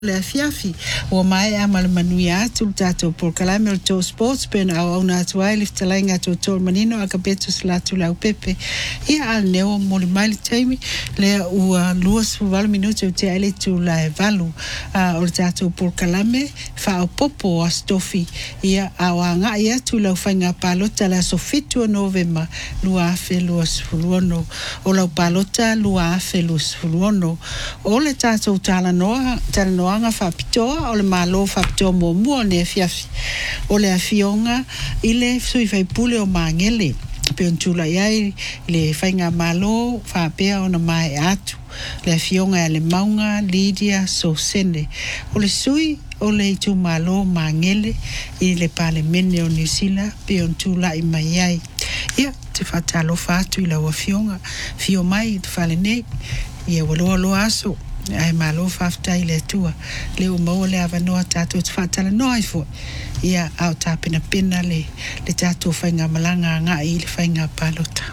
le fiafi o mai amal manuia tu tato por calamel to sports pen au ona tuai lifta lainga to tol manino akabetu slatu lau pepe ia al neo moli mai taimi le u luas val minuto te ale tu la valu o tato por calame fa o popo astofi ia awanga ia tu lau fanga palota la sofitu novema lua fe luas fuluono o lau palota lua fe luas fuluono o le tato talanoa anga fa pitoa o le malo fa pitoa mo ne fiafi o le afionga ile sui fai pule o mangele pe ontula yai le fainga malo fa pea ona mai atu le afionga le maunga Lydia Sosene o le sui o le tu malo mangele ile pale mene o nisila pe ontula i mai ai ia te fatalo fatu ila wa fionga fio mai te fale ne ia walo aso ai malo fafta ile tua le o mo le avanoa tatu fatala noi fo ia au tapina pina le tatu fainga malanga nga ile fainga palota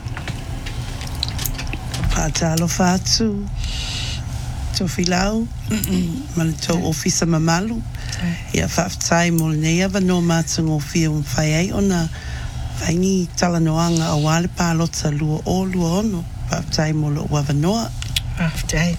fatalo fatu to filau man to ofisa mamalu ia faftai mo ne avanoa matsungo fio fai ona faini talanoanga awale palota lu o ono faftai mo lo avanoa faftai.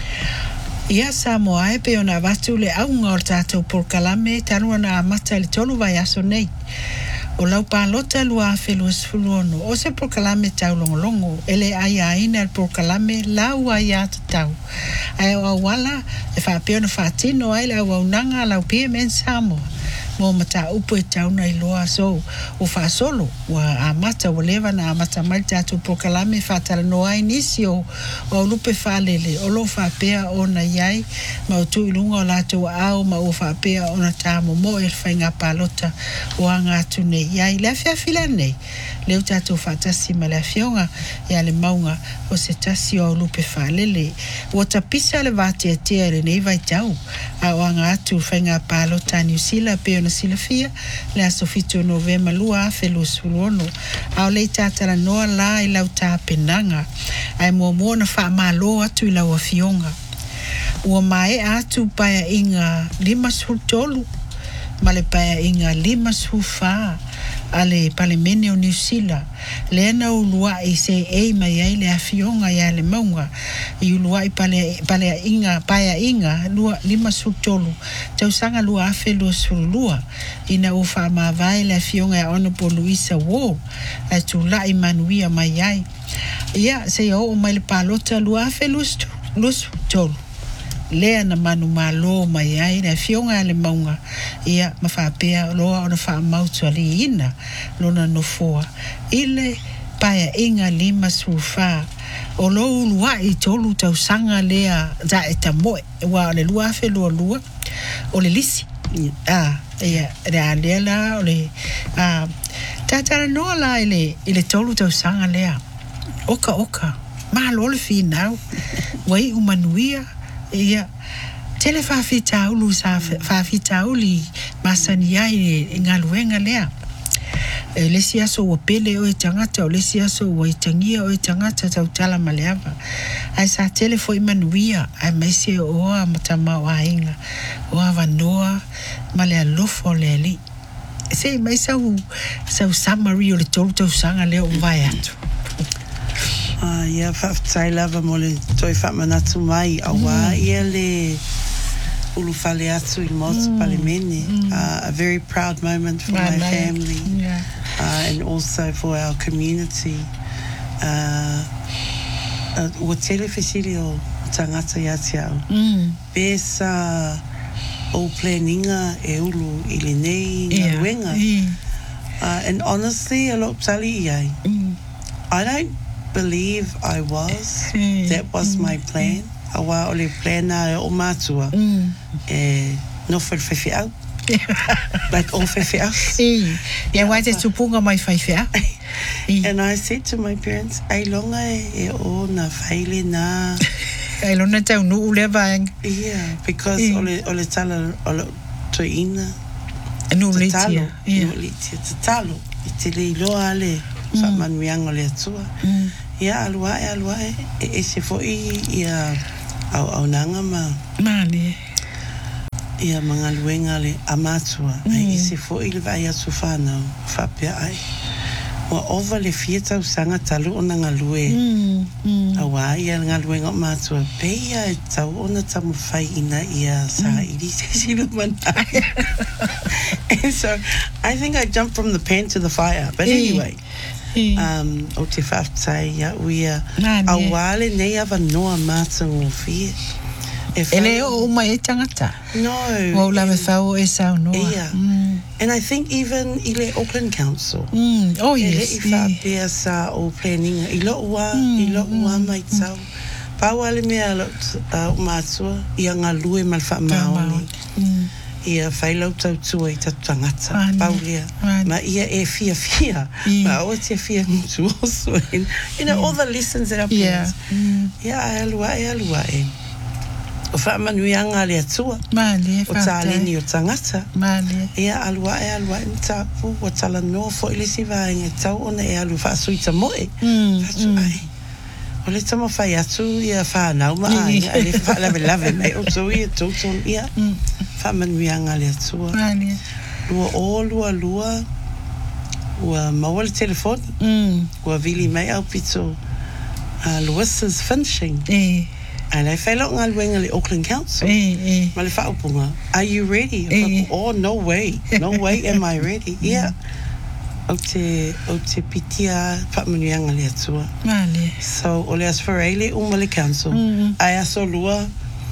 Ia Samoa pe ona watu le aunga o tatou por kalame tanua na mata le tolu vai aso nei. O lau palota lua felus fuluono. O se por kalame tau longolongo. Ele ai aina por kalame lau ai atu tau. Ai o awala e whapeo na whatino ai lau aunanga lau pia men Samoa. Mo mata upo e tau na iloa so o whasolo wa amata o lewa na amata mai tatou por kalame whatala no ai nisi o lupe whalele o lo whapea o na iai ma o tu ilunga o lato au ma o whapea o na tamo mo e whainga palota o anga atu ne iai le fia fila nei leo tatou whatasi ma le fionga ia le maunga o se tasi o lupe whalele o tapisa le vate tea le nei vai tau a o anga atu whainga palota New Zealand pe o silafia le asofito novema lua felus fuluono au le tatala noa la i lau tapenanga ai mua na wha malo atu i lau afionga ua mae atu paya inga lima sultolu ma le paya inga lima sulfa ale pale mene o New Zealand le na ulua i se e mai ai le afionga ya le maunga i ulua i pale inga paya inga lua lima sultolu tau sanga lua afe lua sulua ina ufa ma vai le afionga ya Honorable Louisa Wall a tu la i manuia mai ai ia se o mai le palota lua afe lua sultolu lea na manu malo mai ai na fionga le maunga ia mawhapea loa ona wha mautu ali ina lona no foa ile paya inga lima sufa o lo ulua i tolu tau sanga lea za eta moe wa le lua fe lua o le lisi ia rea lea la o le tatara noa la ile tolu tau sanga lea oka malo le finau wai umanuia ia tele fafita ulu sa fafita uli masani ai ngaluenga lea le siaso o pele o tangata o le siaso o tangia o tangata tau tala maleava ai sa tele foi manuia ai mai se o matama wa inga o avanoa male alofo leli se mai sau summary o le tolu sanga le o vai atu ia whaftai lava mo le toi whamanatu mai awa ia le ulu whale atu i Motu Palemene. A very proud moment for my family and also for our community. Ua tele whesiri o tangata iati au. Pesa o pleninga e ulu i le nei ngaruenga. And honestly, a lot tali iai. I don't believe I was. That was my plan. Awa ole plana o matua. No for fefe out. Like all fefe out. Yeah, why did you punga my fefe out? And I said to my parents, ai longa e o na faile na. Ai longa tau nu ule vang. Yeah, because ole tala ole toina. Nu litia. Nu litia. Talo. Itili loa ale. Sa manuianga le atua. Ia alua e se foi ia au nanga ma mani Ia mga luenga le amatua. Ai isi fo ili vai atu whanau. Whapea ai. Wa ova le fia tau sanga talu o na ngalue. Awa ia ngaluenga o matua. Peia e tau o na tamu whai ina ia sa iri se silu manai. And so, I think I jumped from the pan to the fire. But anyway, o te whaftai ia uia. Awale nei awa noa mata o fia. Ele o mai e tangata. No. Wa ula me whau e sao noa. Yeah. And I think even ile Auckland Council. Oh yes. Ele I whapea sa o planning. I lo ua mai tau. Pau ale mea o mātua. Ia ngā lue mal wha maoni. Ia whailau tau tua I tatu tangata. Pau lea. Ma ia e fia. Ma o te fia mutu also. You know, all the lessons that our parents. Ia e alua e. O whaamanuianga le atua. Mali e o tāleni o tangata. Mali. Ia alua e tapu o tala no fo ile si vaenga tau ona e alu whaasuita moe. Whaatu ai. O le tama whai atu ia whanau maa ia le whaalawe mai o tau ia tauton ia. Whaamanuianga le atua. Mali. Lua ua maua le telefoni. Ua vili mai au pito Lewis's finishing. And I fell out ngā luenga le Auckland Council. Ma le whaupunga, are you ready? Oh, no way. No way am I ready. Yeah. O te pitia whaamanuianga le atua. Mali. So, o le aswharei le uma le council. Ai aso lua.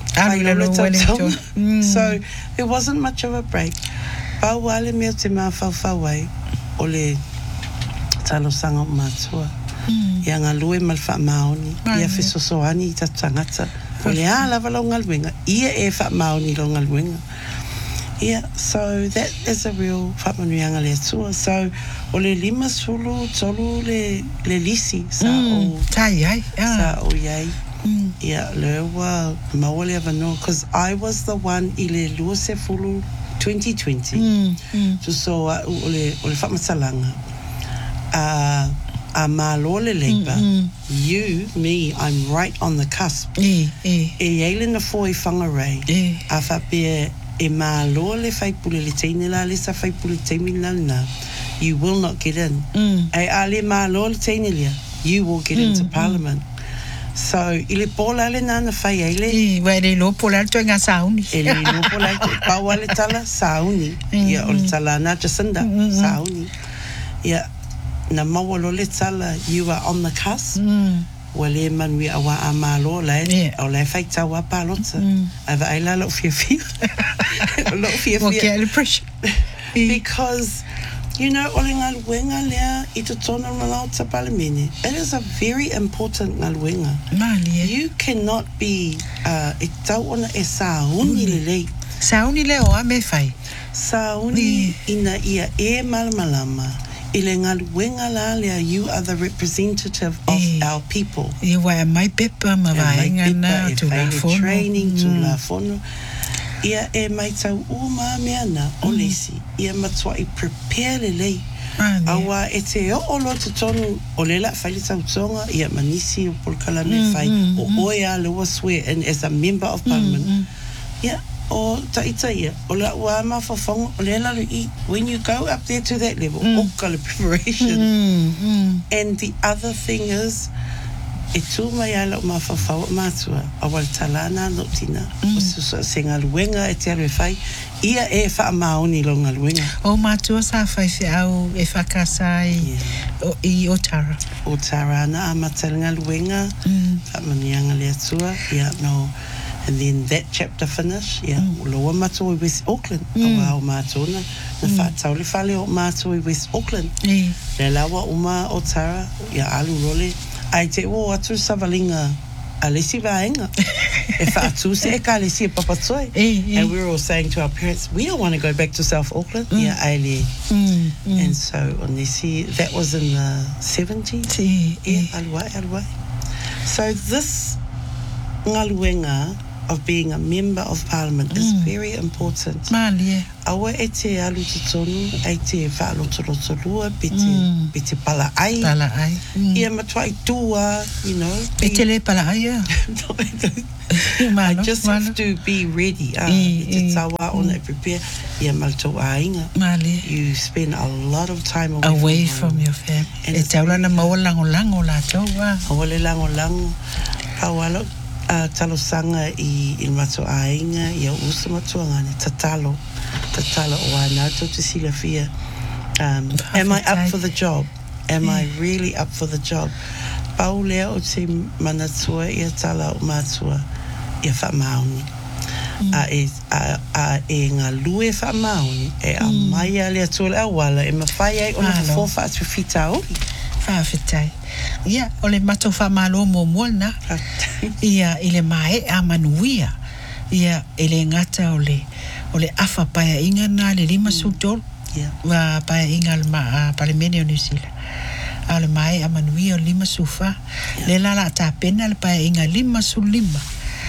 So, it wasn't much of a break. Pau wale mea te maa whauwhawai. O le talo sanga o mātua. Ia ngā lue mal wha maoni. Ia whisosoani I ta tangata. O le lawa lau ngā luenga. Ia e wha maoni lau ngā luenga. Ia, so that is a real whamanuianga le atua. So, o le 5 tolu le lisi sa o... Tai ai. Sa o iai. Ia, le ua maua le avanoa. Because I was the one I le 2020. So, o le whamatalanga. A malo le leipa. You, me, I'm right on the cusp. E eile na fo I whangarei. A whapea e malo le whaipule le teine la le sa whaipule teimi la na. You will not get in. E ale malo le teine lia. You will get into parliament. So, I le pola le nana whai eile. Wa le lo pola le ngā sauni. E le lo pola le paua le tala sauni. Ia o le tala na Jacinda sauni. Ia na mawalo le tala, you are on the cusp. Wale manui awa a malo le, o le whaita wa palota. Ava aila lo fia. Lo fia. Because, you know, o le ngā luenga lea I te tona malau ta palemene. It is a very important ngā luenga. You cannot be, e tau ona e sauni le lei. Sauni le o a me whai. Sauni ina ia e malamalama. Ile ngā luenga la lea, you are the representative of our people. I wai mai pepa ma vaenga na tu la fono. Training tu la fono. Ia e mai tau uma mea na o lesi. Ia matua I prepare le lei. Awa e te o lo te tonu o lela whaile tau tonga. Ia manisi o polkala me whai. O oea le swear and as a member of parliament. Ia. O taita ia, o la ua ma whawhonga, o le lalu I, when you go up there to that level, o kala preparation. And the other thing is, e tū mai ala o ma whawhawa mātua, a wale talana no tina, o se ngā luenga e te aru e whai, ia e wha maoni lo ngā luenga. O mātua sa whai se au e whakasa I Otara. Otara na a matala ngā luenga, wha manianga le atua, ia no... And then that chapter finished, loa mātua I West Auckland. Awa o mātona, na whātau le whale o mātua I West Auckland. Le lawa uma o Tara, alu role. Ai te o atu savalinga a lesi vaenga. E whaatu se e ka lesi e papatoi. And we were all saying to our parents, we don't want to go back to South Auckland. Aile. And so, on nesi, that was in the 70s. Aluai. So this ngā luenga of being a member of parliament is very important. Mali. Awa e te alu te tonu, e te whaaloto lua, pe te pala ai. Pala ai. Ia matua I tua, you know. E te le pala ai, I just have to be ready. Te tawa ona e prepare. Ia malto ainga. Mali. You spend a lot of time away from your family. E taula na maua lango la taua. Awale lango. Awalo. Talosanga I mato ainga ia usa matuanga ni tatalo o ana to sila fia am I up for the job? Am I really up for the job? Paulea o te manatua ia tala o matua ia whamauni e ngā lue whamauni e a mai a lea tole awala e mawhai ai ona fofa atu fitao whawhitai. Ia, o le mato whamalo moana. Ia, ile mae a manuia. Ia, ele ngata o le afa paia inga na le lima sutol. Wa paia inga le palemene o New Zealand. A le mae a manuia o lima sufa. Le lala ta pena le paia inga lima su lima.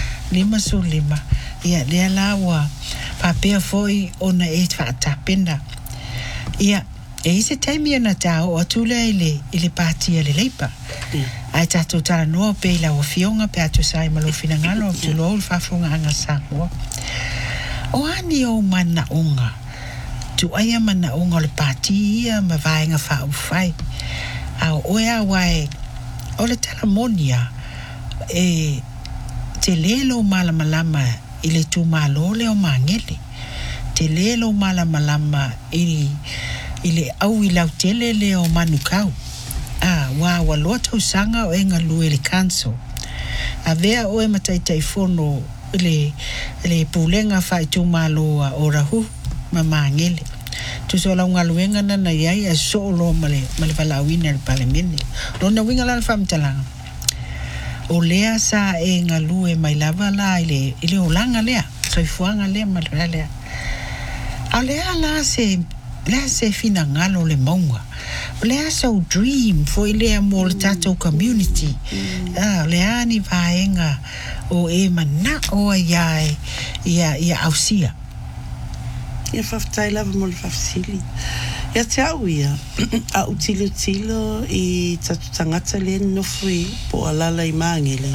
Ia, le la wa papea foi ona e ta pena. Ia, e ise taimi ana tau o tula ile pātia le leipa. Ai tātou tala noa pe ila o fionga pe atu sai malofina ngalo o tulo o whafunga anga sākua. O ani o mana onga. Tu aia mana onga o le pātia ma vaenga whauwhai. Au oea wai o le tala monia e te lelo malamalama ile tu malole o mangele. Te lelo malamalama ile au I lau tele le o manukau. Wa loa tau sanga o enga lue le kanso. A vea o e mataitai fono le pulenga whai tu malo o rahu ma maangele. Tu so lau ngā luenga na iai a so lo male walawina le palemene. Rona winga la whamtalanga. O lea sa e ngā lue mai lava la ile o langa lea. Soifuanga lea malera lea. A lea la se fina ngalo le maunga. Lea so dream for lea mo le tatou community. Lea ni vaenga o e mana o ia ausia. Ia whaftai lava mo le whafsili. Ia te au ia, a utilo I tatu tangata le nofui po alala I maangele.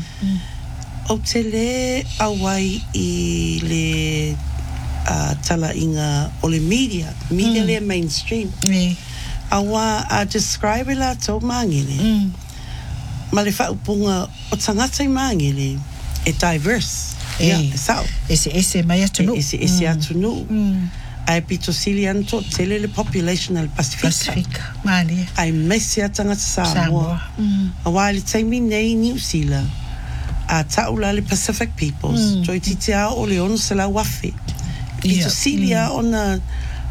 O te le awai I le tala inga o le media le mainstream. Awa a describe la tau maangele. Ma le whaupunga o tangata I maangele e diverse. Ia, e sao. Ese mai atunu. Ese atunu. Ai pito silian to tele le population al Pacifica. Mali. Ai mesi atangata Samoa. Awa le taimi nei New Zealand. A taula le Pacific peoples. Toi titia o le ono se la wafi. Pito silia ona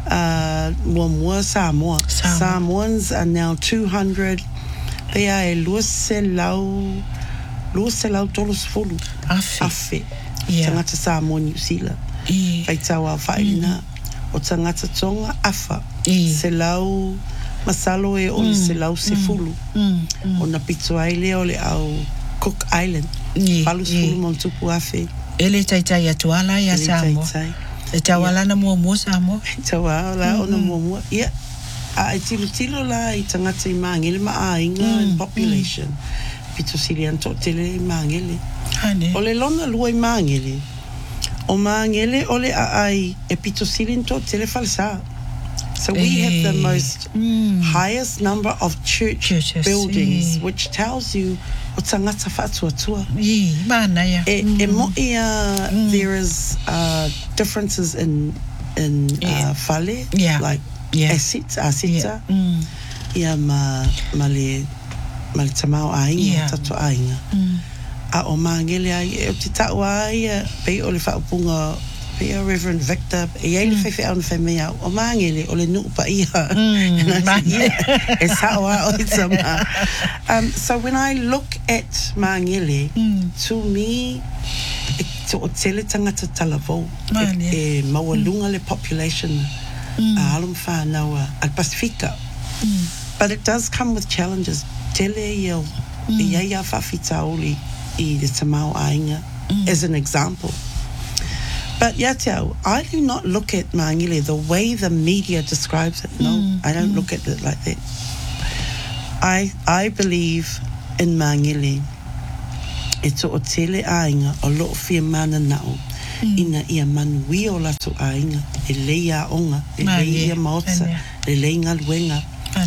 mua Samoa. Samoans are now 200. They are lua se lau tolos folu. Afe. Tangata Samoa New Zealand. Faitawa whaina. O tangata tonga afa. Se lau masalo e o se lau se fulu. O na pito aile o le au Cook Island. Falus fulu mon tupu afe. Ele taitai atuala ia Samoa. E tawala na mua Samoa. Tawala o na mua. Ia. A tilo la I tangata I maangele ma ainga in population. Pito silian to tele I maangele. O le lona lua I maangele. O maangele o le ai e pito silian to tele falsa. So we have the most highest number of churches buildings, which tells you o tangata whatuatua. E mo ia there is differences in fale, like asita. Ia male tamau ainga, tatu ainga. A o maangele ai e o te tau ai pe o le whaupunga pe o Reverend Victor e ai le whewhi au na whemea o maangele o le nuupa iha. E sawa o I tama. So when I look at maangele, to me, to o tele tangata talavou, e mawalunga le population a alum whanaua al Pacifica. But it does come with challenges. Tele iau, e iai a whawhita oli I le tamau ainga. as an example. But Yatiao, I do not look at Mangili the way the media describes it. No, I don't look at it like that. I believe in Mangili. E to o tele ainga o lo fia mana nao. Ina ia manui o lato ainga. E leia onga. E leia maotsa. E leia luenga.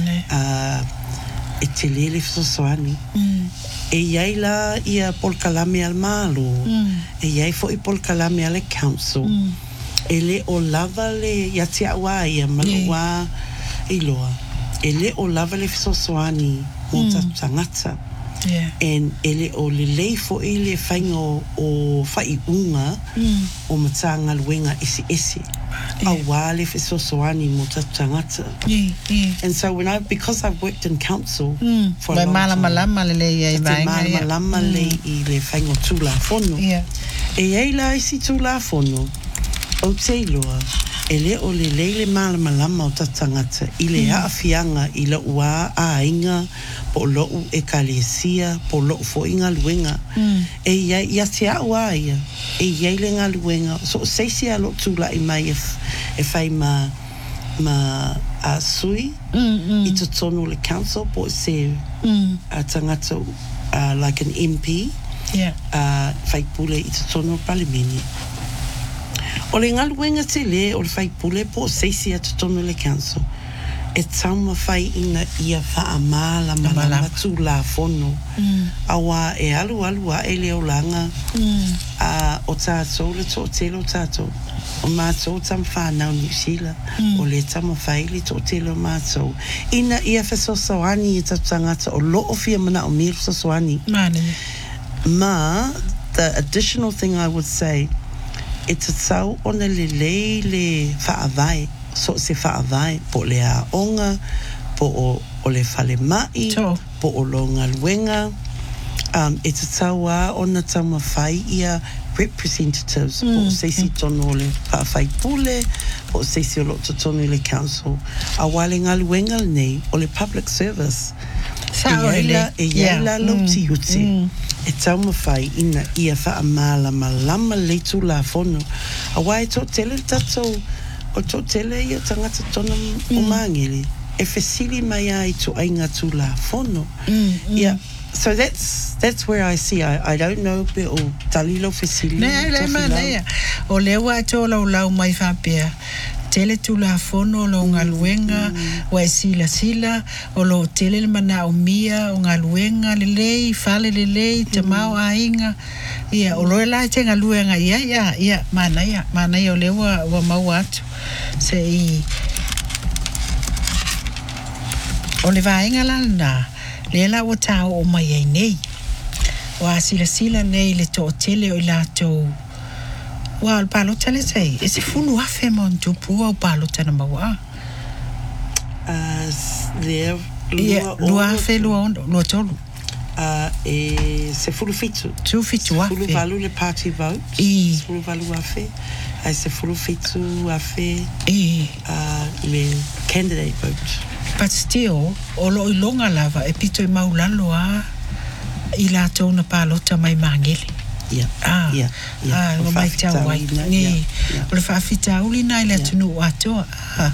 E te lele fisosoani. E iai la ia polkalame al malo. E iai fo I polkalame al council. E le o lava le yatia wa ia malua iloa. E le o lava le fisosoani mo tangata. And ele o le lei fo ele whaingo o whai unga o matanga luenga isi. A wale fisosoani mo tangata. And so because I've worked in council for a long time. Malama le malama le I le whaingo tūla fono. E ei la isi tūla fono. O te iloa. Ele o le leile malama o tangata. I le haafianga I le ua a inga. Po lo'u e kalesia, po lo'u fo inga luenga. E ia te aua ia. E iai le ngā luenga. So seisi a lo tūla I mai e whai ma sui. I to tonu le council, po se tangata like an MP. Whai pule I to tonu palimeni. O le ngā luenga te le, o le whai pule, po seisi a to tonu le council. E tauma whai ina ia wha amala malama tūla fono. Awa e alu a e leo langa. O tātou le tō telo tātou. O mātou tam whanau New Zealand. O le tama whai le tō telo mātou. Ina ia whesosoani I tatangata o loo fia mana o miru sosoani. The additional thing I would say, e te tau ona le whaavai. So se whaavai, po le a onga, po o le whale mai, po o longa luenga. E te taua ona tama whai ia representatives, po seisi tono o le whaawhai pule, po seisi o loto tono le council. A wale ngā luenga nei, o le public service. E iaila lauti uti. E tauma whai ina ia whaamala malama le tūla fono. A wai tō tele tatou, o tō tele ia tangata tona o Mangili. E whesili mai ai tō ainga tūla fono. So that's where I see. I don't know pe o talilo whesili. Nei. O lewa tō lau mai whapea. Tele tūla fono lo ngā luenga, o e sila, o lo tele mana o mia, o ngā luenga lelei, whale lelei, te mau a inga. Ia, o loe lai te ngā luenga, ia, mana o lewa wa mau atu. Se I o le vaenga lana, le la o tau o mai ai nei. O a sila nei le tō tele o I lātou. Wa al palo tele sei, e se fulu afe mon tupu o palo tana maua. Lua afe lua tolu. E se fulu fitu. Tu fitu afe. Fulu valu le party vote. Se fulu valu afe. Ai se fulu fitu afe. Le candidate vote. But still, o lo I longa lava e pito I maulalo a I la tona palo ta mai Mangili. Mai tau wai. O le whaafita uli nai le tunu atoa.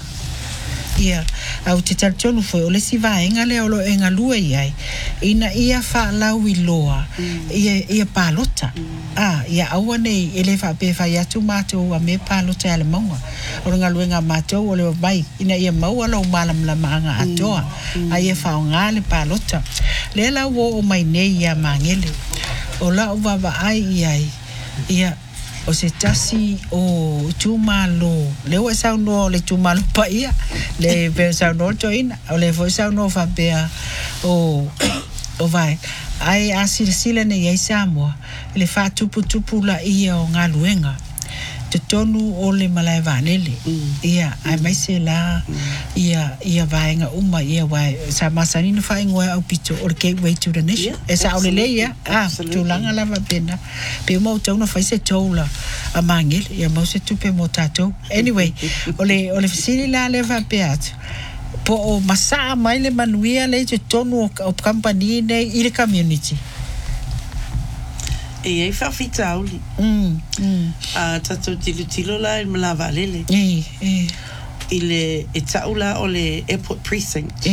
Au te tartonu foi, o le si vaenga le o lo enga lua iai. Ina ia whaalau I loa. Ia pālota. Ia aua nei, e le whaape whai atu mātou a me pālota ale maunga. O ngā luenga mātou o le mai. Ina ia maua lau malamlamaanga atoa. Ia whao ngā le pālota. Le lau o mai nei ia Mangili. O la o wawa ai iai. Ia o se tasi o tūmalo. Le ua sauno le tūmalo pa ia. Le peo sauno toina. O le fo sauno whapea o vai. Ai asila ne iai Samoa. Le whatupu la ia o ngā luenga. Te tonu o le malai vanele. Ia, ai mai se la ia vaenga uma ia wai. Sa masanina whaingoa au pito o le gateway to the nation. E sa ole le ia. Tūlanga lava pena. Pe mau tauna whai se taula a Mangili. Ia mau se tupe mo tātou. Anyway, ole whisiri la le vape atu. Po o masaa mai le manuia le te tonu o company nei I le community. E whawhita auli. Tatou tilo la il malawa lele. I taula o le airport precinct.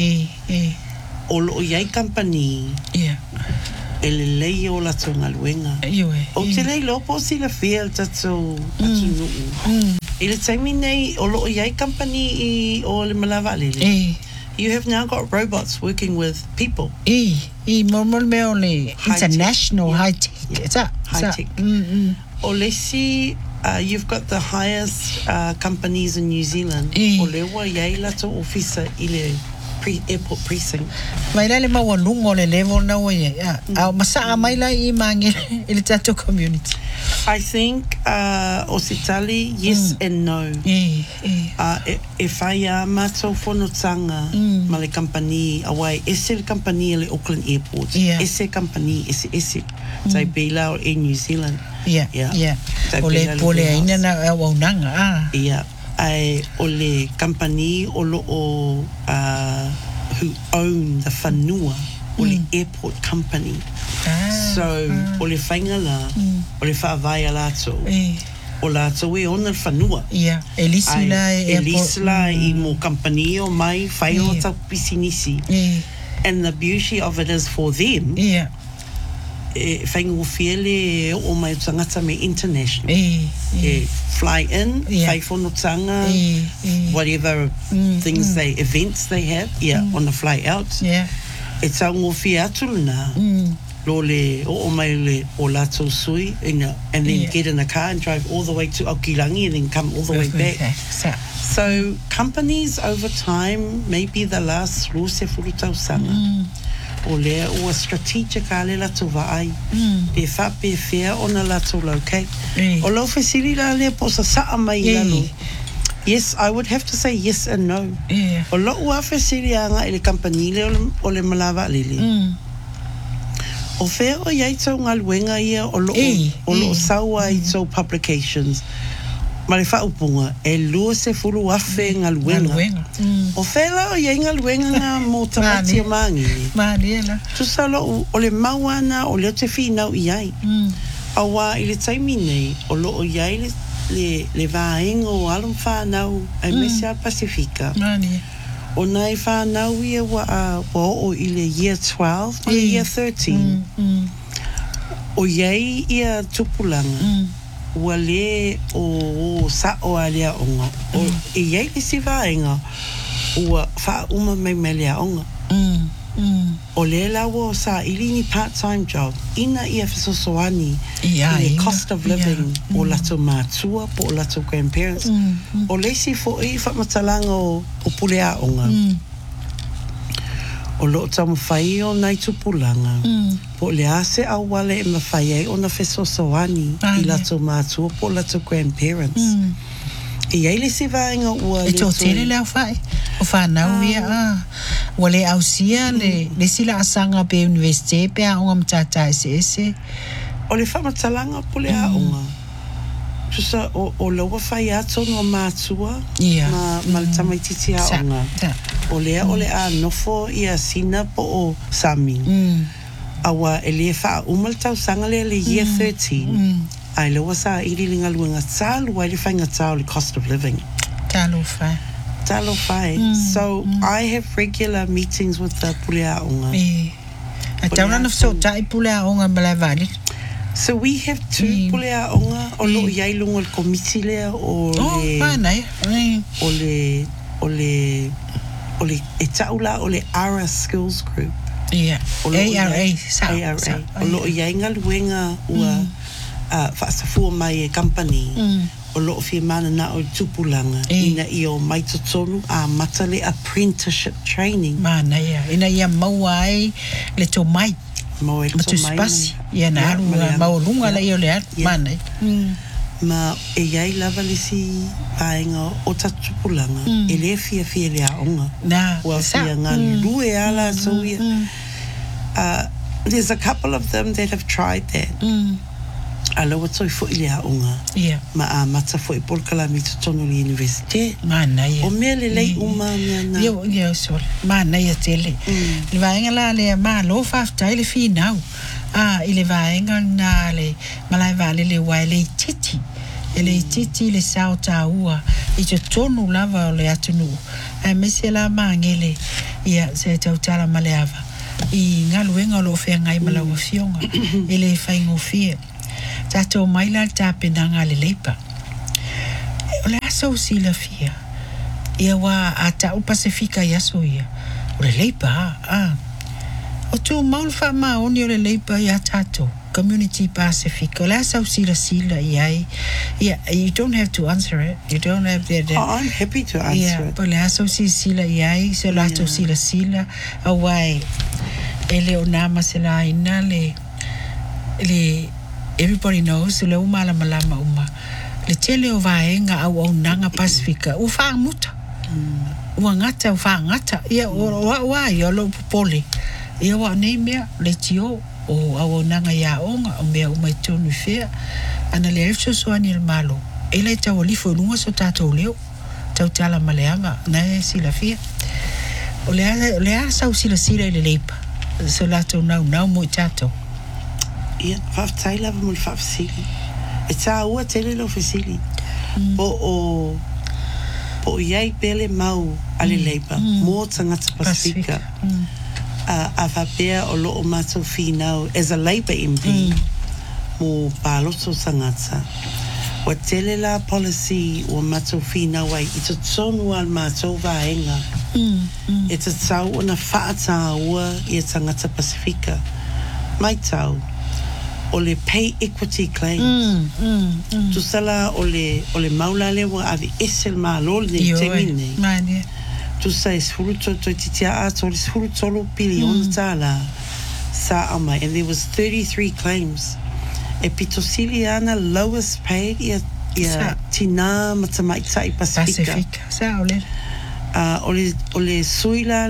O lo iai company. E le lei o la tonga luenga. O te lei lopo si la fia tatou nuu. I le taimi nei o lo iai company o le malawa lele. You have now got robots working with people. Mormol me o le international high tech. High tech. O le si, you've got the highest companies in New Zealand. O le wa iai lato officer i le airport precinct. Mai le mawalungo le level na wa ia. Masa mai la I mangi I le tato community. I think Ositali, yes and no. If I mato whanotanga ma le company awai, ese le company le Auckland Airport. Ese company, ese. Tai Beila in New Zealand. Ole pole ina na waunanga. Ai ole company o who own the whanua o le airport company. So o le whaingala o le whaavai lato o lato e ona le whanua Elisla I mo company o mai whai o tau pisinisi and the beauty of it is for them whaingo fiele o mai tangata me international fly in whai whanotanga whatever things events they have on the fly out e tango fia atuluna lo le o mai le o lato sui and then get in the car and drive all the way to Okilangi and then come all the way back. So companies over time, maybe the last ruse furutau sanga o le o strategic ale lato vai pe fa pe fea ona lato locate o lo fesili la le posa sa mai lalo. Yes, I would have to say yes and no. O lo ua fesili anga ele company le o le malawa lele. O whea o iai tau ngā luenga ia o lo saua I tau publications. Ma le whaupunga, e lua se furu afe ngā luenga. O whea la o iai ngā luenga ngā mō tamati a mangi. Tusa lo o le mauana o leo te whinau iai. Awa I le taimi nei, o lo o iai le vāenga o alum whanau ai Mesia Pasifika. O nai whanau ia wa o I le year 12 o year 13. O iei ia tupulanga. Ua le o sa o alea onga. O iei le si vaenga. Ua wha uma mai melea onga. O le lawa o sa ilini part-time job. Ina ia fisosoani. I le cost of living. O lato mātua po o lato grandparents. O le si fo I whamatalanga o pulea onga. O lo tamu whai o nai tupulanga. Po le ase au wale e mawhai ai o na fisosoani. I lato mātua po o lato grandparents. I eile se vaenga ua le tō tele leo whai. O whanau ia Wale au sia le sila asanga pe universite pe a onga mtata ese. O le whamatalanga po le a onga. Tusa o laua whai ato no mātua. Ma le tamaititi a onga. O le a nofo ia sina po o Sami. Awa e le wha umal tau sanga le year 13. Ai laua sa irilinga luenga tālu ai le whainga tāu le cost of living. Tālu whai. So I have regular meetings with the Pulea Onga. So we have two Pulea Onga o lo iai lungo le komiti lea o le e taula o le ARA Skills Group. ARA. O lo iai ngā luenga ua whaasafua mai e company. O lo fi mana na o tupulanga ina I o mai totonu a matale apprenticeship training ina ia mauai le to mai mo e to mai ia na alu maulunga la ia le mana ma e iai lava lisi vaenga o tatupulanga e le fia le aonga ua fia ngā lue ala so there's a couple of them that have tried that Alo watoi fo ilia onga. Ma a mata fo I Polkalami Totono University. Mana ia. O mea le lei uma mea na. Yo sol. Mana ia tele. Le vaenga la le ma lo whaftai le whinau. ile vaenga na le malai vale le wai le titi. Ele titi le sao taua I te tonu lava o le atunu. Mese la mangele ia se tautala maleava. I ngaluenga o lo fea ngai malawa fionga. Ele whaingo fia. Tato maila tapenanga le leipa. O le asa o sila fia. Ia wa ata o Pasifika yaso ia. O le leipa, O tu maulfa maoni o le leipa ia tato. Community Pacific. O le asa o sila iai. Yeah, you don't have to answer it. You don't have to. I'm happy to answer it. O le asa o sila iai. Se lato sila. Awai. Ele o nama se la ina le everybody knows le umala malama uma. Le tele o vaenga au nanga Pasifika. U wha muta. Ua ngata, u wha ngata. Ia wa ia lo pupole. Ia wa nei mea le tio o au nanga ia onga o mea umai tonu fea. Ana le elfso soani il malo. Ele tau olifo lunga so tatou leo. Tau tala maleama. Na sila fia. O le asa o sila ile leipa. So lato nau mo tatou. Ia, whaftaila mo le whafasili. E tā ua tele lo fasili. Po iai pele mau ale leipa. Mō tangata Pasifika. A whapea o loo mātou whinau as a Labour MP. Mō pāloto tangata. Wa tele la policy o mātou whinau ai. I to tonu al mātou vaenga. E te tau o na whaata ua I a tangata Pasifika. Mai tau. O le pay equity claims. Tu sala o le maulale wa avi esel malo le temine. Mane. Tu sa esfruto to titia a to esfruto bilion tala sa ama and there was 33 claims. E pitosiliana lowest paid ia tina matamaita I Pasifika. Sa ole. O le suila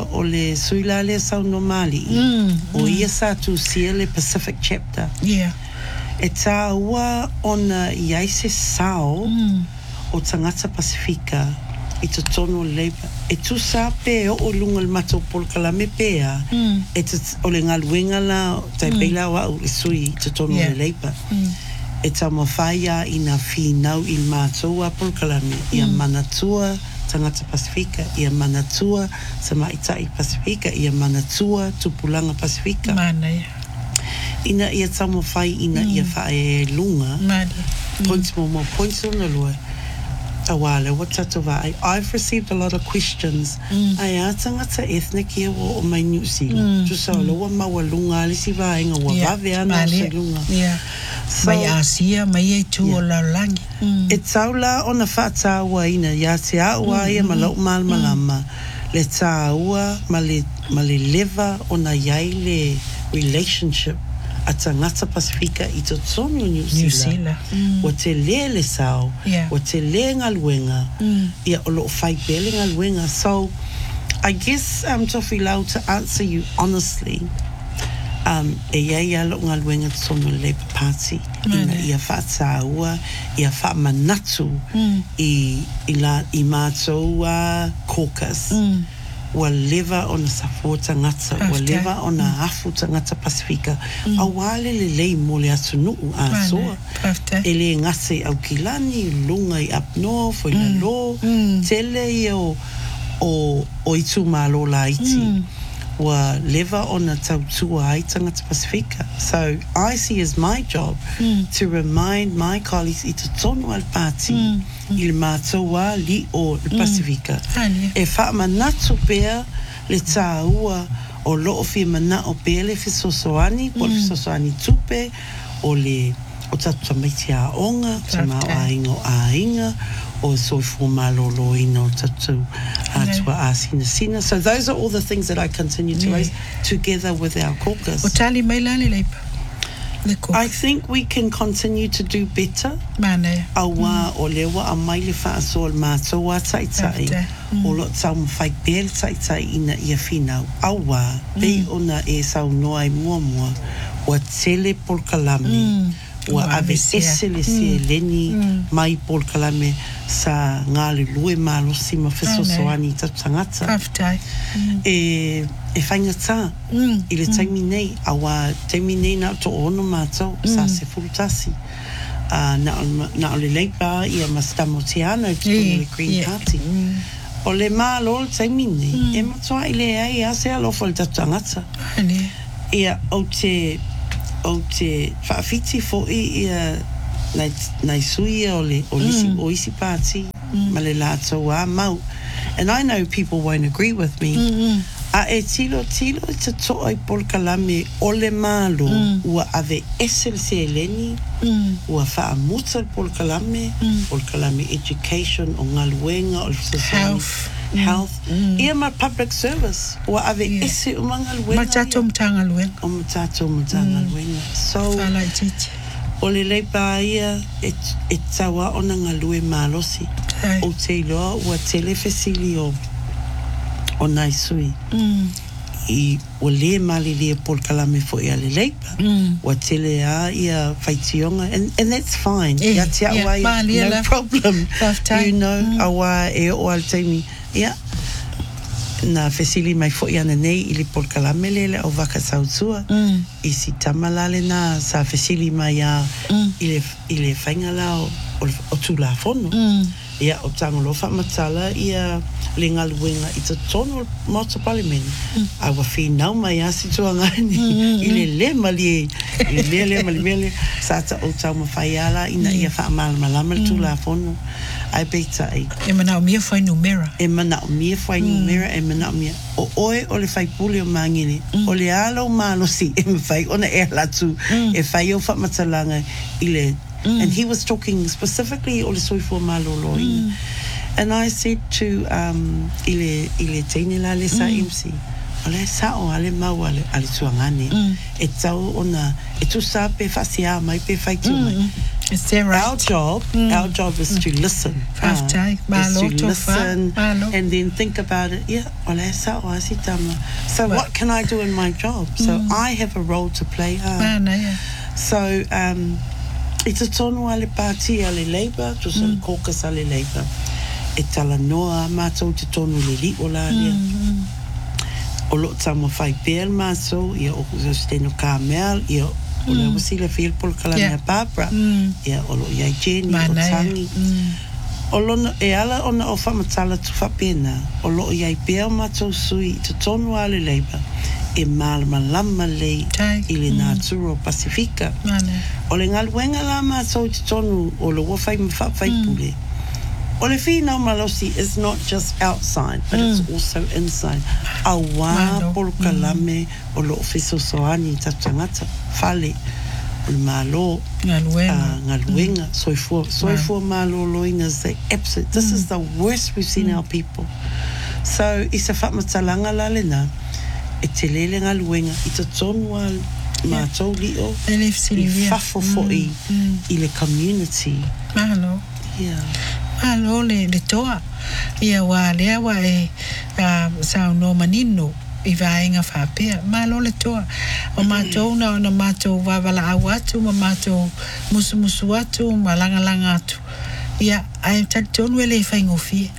le sau normali. O ia sa tu sia le Pacific chapter. Yeah. E tā ua ona iai se sao o tangata Pasifika I te tono leipa. E tu sa pe o lunga le mato polkalame pea. E te o le ngaluenga la tai peila wa o le sui te tono le leipa. E tā mawhaia ina whinau il mato a polkalame. Ia manatua tangata Pasifika, ia manatua sa maitai Pasifika, ia manatua tupulanga Pasifika. Mana ia. Ina ia tamo fai ina ia fae lunga. Mana. Points on the lua. Awale, what tatova? I've received a lot of questions. Ai tangata ethnic ia o mai New Zealand. Tu sa loa maua lunga, alisi vaenga wa vave ana se lunga. Yeah. Mai Asia, mai e tu o la langi. E taula ona whaataua ina, ia te aua ia malau malama. Le taua ma le leva ona iai le relationship a tangata Pasifika I to tonu New Zealand. Wa te le sao, wa te le ngaluenga, ia o lo whai pele ngaluenga. So, I guess I'm tofi lau to answer you honestly. E iai alo ngaluenga tonu Labour Party. Ina ia whaataua, ia whaamanatu I mātou caucus. Wa leva ona safo tangata, wa leva ona afu tangata Pasifika. A wale le lei mo le atunu a soa. Ele ngase au kilani, lunga I up north, o I la lo, tele I o itu malo la iti. Wa leva ona tautua ai tangata Pasifika. So I see as my job to remind my colleagues I te tonu al party il mātua li o Pasifika. E wha manatu pea le tāua o loo fi mana o pea le fisosoani, po le fisosoani tupe, o tatu tamaiti a onga, tamau a inga, o soifu malolo ina o tatu atua a sina. So those are all the things that I continue to raise together with our caucus. O tali mai lani leipa. I think we can continue to do better. Mane. Awa o lewa a mai le whaaso al mātou a taitai. O lo tau mwhai pēle taitai ina ia whinau. Awa, pei ona e sau noai mua wa tele polkalame. Wa ave esele se leni mai polkalame sa ngale lue malosi ma fesosoani tatangata. Paftai. E whaingata I le taimi nei, awa taimi nei na to ono mātou sa se fulutasi. Na o le leipa ia Mastamo Tiana I tonu le Green Party. O le malo le taimi nei, e matoa I le ai a se alofa le tatangata. Ia o te whaafiti fo'i ia nai sui o isi pāti ma le lātou a mau. And I know people won't agree with me. A e tilo te toa I Polokalame o le malo ua ave esel se eleni ua whaamuta I Polokalame education o ngaluenga o le health. Ia ma public service ua ave ese o ngaluenga. Matato mtanga luenga. O matato mtanga luenga. So Fala titi. O le leipa ia e tawa o na ngalue malosi. O te iloa ua tele fesili o nai sui. I o le mali le Polokalame fo ia le leipa. Ua tele a ia whaitionga. And that's fine. Ia te awa no problem. You know, awa e o al taimi. Ia. Na fesili mai fo ia nei I le Polokalame lele o Wakasautua. I si tamalale na sa fesili mai a I le whaingala o tulafono. Ia o tangolofa matala ia le ngaluenga I te tono mota palimeni. Awa whinau mai a si tuangani. I le mali mele. Sata o tau mawhaiala ina ia whaamalama le tulafono. Ai beita ai. E mana o mia whai numera. E mana o mia whai numera, e mana o mia. O oe o le whaipule o mangini. O le alo malosi e mwhai. Ona e latu e whai o whamatalanga I le. And he was talking specifically o le soifua maloloinga. And I said to ile teine la le sa MC. O le sa o ale mau ale tuangane. E tau ona, e tu sa pe fasia mai pe whaitu mai. Is that right? Our job is to listen. Is to listen and then think about it. Yeah, so what can I do in my job? So I have a role to play. So it's a tono ale party ale Labour, to some caucus ale Labour. E tala noa mātou te tonu le li o la lia. O lo tamo whai pēr mātou, ia o steno Carmel, ia o le wasila fiel Polokalame Barbara, ia o lo iai Jenny, o tangi. O lona e ala ona o whamatala tu whapena, o lo iai pēr mātou sui, te tonu ale Labour, e malama lei I le Naturo Pasifika. O le ngaluenga la mātou te tonu, o lo wawhai mwhawhai pule. O le whinau malosi is not just outside, but it's also inside. Awa Polokalame o lo fesosoani tatangata fale o le malo ngaluenga soifua malo loinga is the absolute. This is the worst we've seen our people. So isa whamatalanga la lena e te lele ngaluenga I te tonua mātou li o I whafo foi I le community. Mahalo. Yeah. Alo le toa ia wa lea wa e sao no manino I vaenga whapea malo le toa o mātou na mātou wawala au atu ma mātou musu atu ma langa atu ia ai tatonu ele whaingofie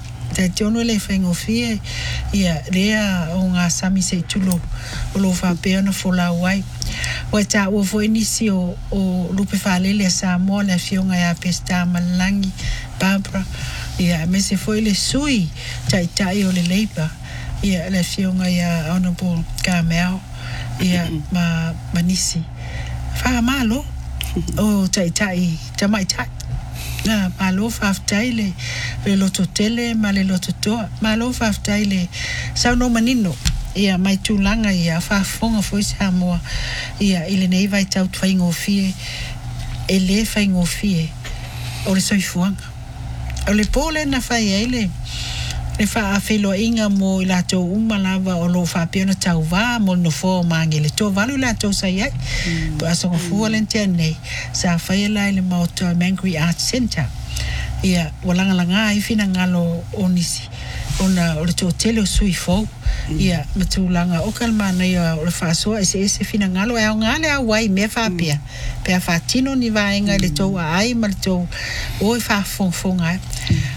ia rea o ngā sami se tulo o lo whapea na whola wai wa ta o fo inisi o lupe whalele sa mo le fionga ia pesta malangi Barbara ia me se foi le sui tai o le Labour ia le fionga ia Honorable Carmel ia manisi fa malo o tai tamai tai na malo faftai le loto tele ma le loto toa malo faftai le sao no manino ia mai tulanga ia fafonga foi sa moa ia ile nei vai tau whaingofie e le whaingofie o le soifuanga o le pole na whai eile le wha a whelo inga mo I la tau umalava o lo wha piona tau wā mo no fō mangi le tō walu la tau sa iai po asonga fualentia nei sa whai lai le mautoa Mangere Arts Centre ia walanga ai fina ngalo o nisi ona o le tō tele o sui fōu ia matulanga o kalmana ia o le whasoa ese fina ngalo e au ngale au wai mea whapia pea whatino ni vaenga le tō ai ma le tō oi whafonga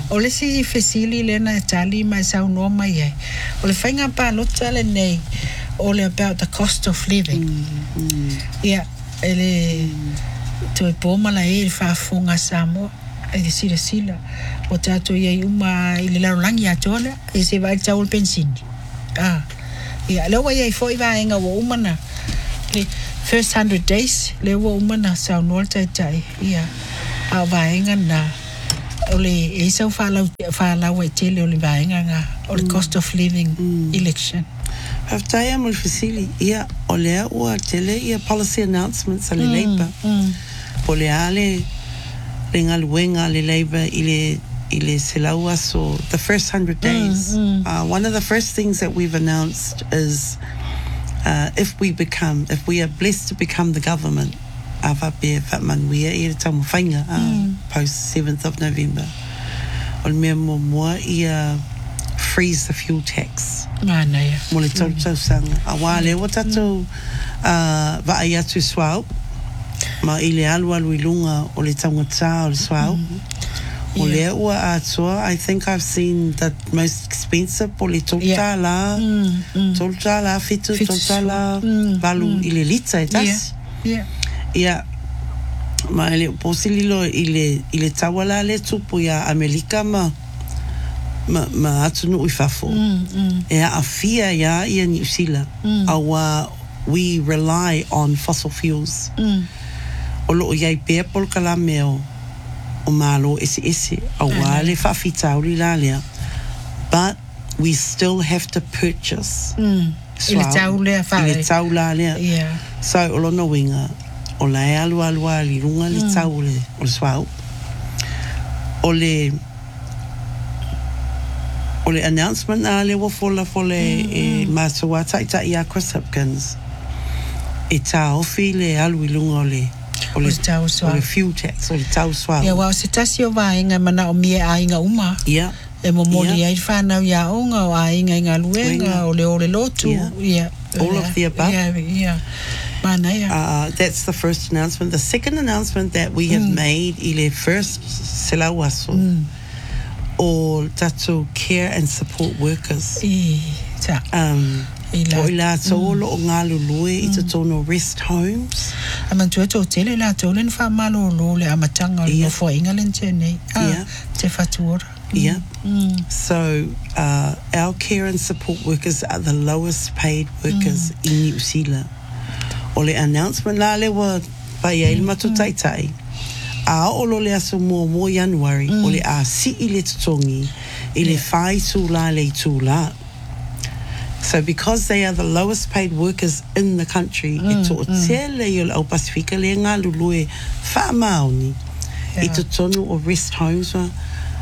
O le si fesili le na tali mai sau no mai e. O le whainga pa lota le nei. O le about the cost of living. Ia, ele toi pōmala e whaafunga Samoa. E te sila. O tātou iei uma i le larolangi atola. E se vai tau le pensini. Ia, lewa iei fōi vaenga wa umana. Le first 100 days, lewa umana sau noa tai. Ia, a vaenga na. O le e sau whalau e tele o le vaenga ngā. O le cost of living election. Haftaia mo le fasili, ia o lea ua tele ia policy announcements a le Labour. Po le ale le ngaluenga le Labour i le selaua so the first 100 days. One of the first things that we've announced is if we are blessed to become the government, Avape Fatmanuia i le tamu whainga post 7th of November. O le mea moa ia freeze the fuel tax. Mānaia. Mo le tau sanga. A wā lewa tatou vaai atu swau. Ma i le alu i lunga o le taungatā o le swau. Mo le ua atua, I think I've seen the most expensive po le tolta la. Tolta la fitu, tolta la valu i le lita e tas. Ia. Ma le posililo i le tawala le tupu ia Amerika ma atunu uifafo. Ea afia ia ia New Zealand. Awa we rely on fossil fuels. O loo iai pēr pol kalameo o malo ese. Awa le whawhitauri la lea. But we still have to purchase. Ile tau lea whae. Ile tau la lea. So o lono winga. O lai alua li runga le tau le o le swau. O le announcement na le wafola fole e mātua tai a Chris Hipkins. E tā ofi le alu I lunga o le fuel tax, o le tau swau. Ia wao se tasi o vaenga mana o mie a inga uma. Ia. E momoli ai whanau ia onga o a inga luenga o le lotu. Ia. All of the above. Ia. That's the first announcement. The second announcement that we have made I le first selawaso. Or tatou care and support workers. O la tolo o ngā lulue I te tono rest homes. Amantua tō tele la tō len whamalo lo le amatanga no whainga len tēnei. Te whatuora. Yeah. So our care and support workers are the lowest paid workers in New Zealand. O le announcement la le wa pai e matu taitai. A olo le aso mo January o le a si I le tutongi I le whai tūla le tūla. So because they are the lowest paid workers in the country, e tō tele I o Pasifika le ngā lulue whaamaoni I te tonu o rest homes wa.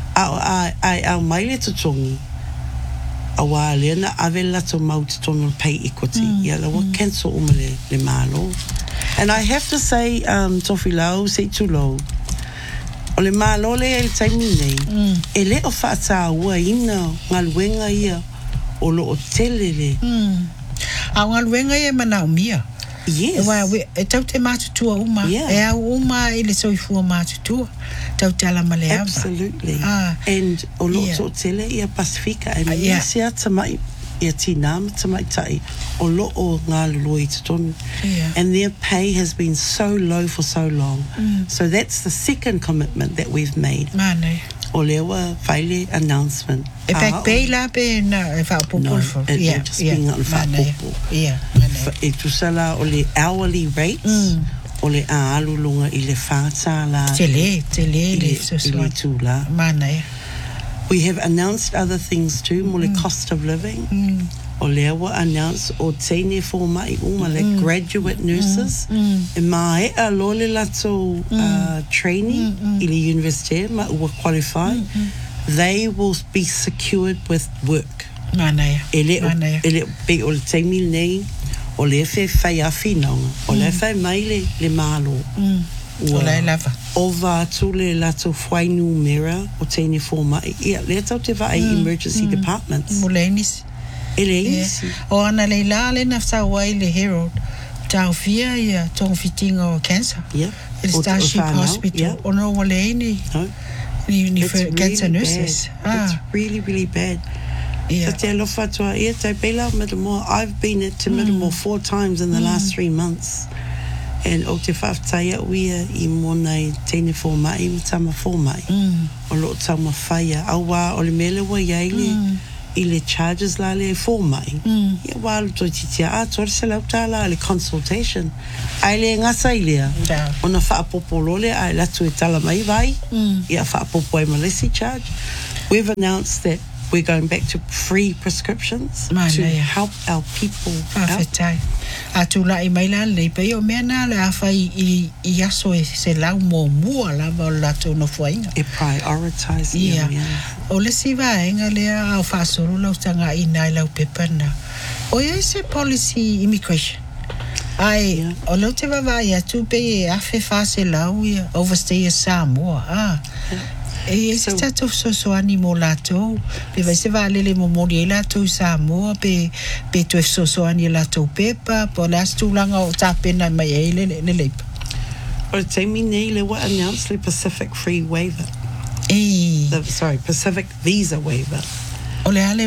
Au mai le tutongi. A wā lea na ave lato mau te tonu pay equity. Ia la wa cancel uma le malo. And I have to say, tofi lau, se tu lau. O le malo le e taimi nei. E le o whaata ua ina ngā luenga ia o lo o tele le. A ngā luenga ia mana o mia. Yes. E tau te mātutua uma. E au uma I le soifua mātutua. Tau te alama le ava. Absolutely. And o lo o tele ia Pasifika. E mea sea tamai. Ia tīnām tamai tai o lo o ngā luloi te tonu. And their pay has been so low for so long. So that's the second commitment that we've made. Mānei. O lewa whaile announcement. E pei la pe na e whaupopolfo. No, it just being on whaupopo. E tusala o le hourly rates. O le aalulunga I le whātā la. Tele le I tūla. Mānei. We have announced other things too, more the cost of living. O lewa announced o teine fo mai uma le graduate nurses. E mai a lo le lato training I le university ma ua qualify. They will be secured with work. Mānei. Ele pe o le teimil nei o le fe fai afinonga. O le fai mai le malo. O lai lava. O vātu le lato whainu mera o teine fōma. Ia, le tau te vai emergency departments. Mo le inisi. E le inisi. O ana le la le na whawai le Herald. Tau fia ia tōng fitinga o cancer. Ia. E Starship Hospital. O no wa le ini. cancer nurses. It's really, really bad. Yeah. I've been at Te Miramore 4 times in the last 3 months. And o te whaaftaia uia I monai tene fō mai, tama fō mai. O lo tama whaia. Awa o le mele wa iaile I le charges la le fō mai. Ia wālu toi titia tore se lau tāla le consultation. Ai le ngasa I lea. Ona whaapopolo le ai latu tala mai vai. Ia whaapopo ai malesi charge. We've announced that we're going back to free prescriptions to help our people out. Atula I mai la le pe o mena le afa I aso se lau mo mua la va la to no fuinga. E prioritize O le siva enga le au fa solo lau tanga I nai lau pepana. O ia se policy immigration. Ai o lo te va ia tu pe afe fa se lau ia overstay Samoa. E se tato so animo lato pe vai se vale le momori lato Samoa pe to so ani lato pepa po las tulanga o tapena mai ele le o te mine le wa announced the Pacific free waiver Pacific visa waiver ole ale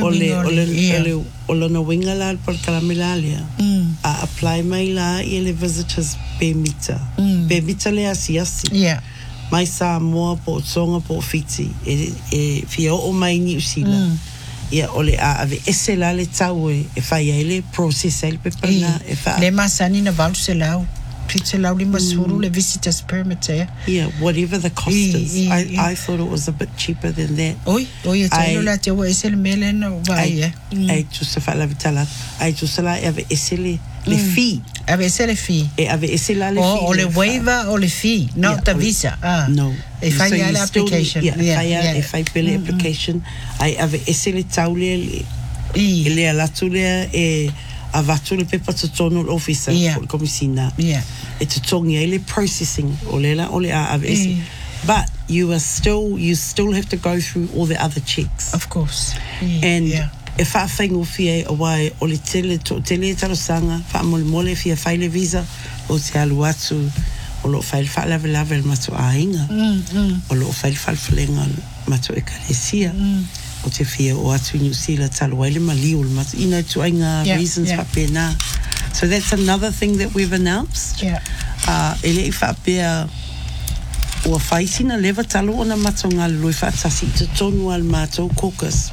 ole no winga la por kalamilalia a apply mai la ele visitors pe mita le asiasi mai Samoa po songa po Fiji e fio o mai New Zealand ia ole ave esela le tau e fai ele process ele pepana e fa le masani na valu se lau pizza lau lima suru le visitors permit whatever the cost is I thought it was a bit cheaper than that oi e tau la te wa esele mele no vai ai tu se fa la vitala ai tu se la ave esele le fee ave esele fee e ave esela le fee o le waiver o le fee not the visa no e fai la application e fai pele application ai ave esele taule le ala tule e avatu le pepa tonu officer for komisina e tongi ele processing olela ole ave esele but you still have to go through all the other checks of course and e fa faingo fie awai o le tele talo sanga fa mole fie faile visa o te alu atu o lo faile fa level matu ainga o lo faile fa flenga matu e kalesia o te fie o atu New Zealand talo ele mali o matu ina tu ainga reasons fa pena so that's another thing that we've announced ele fa pia o faisina leva talo ona matonga lo fa tasi te tonu al mato caucus